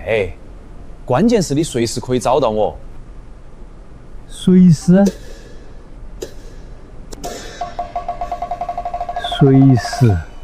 会，关键是你随时可以找到我。 随时，随时。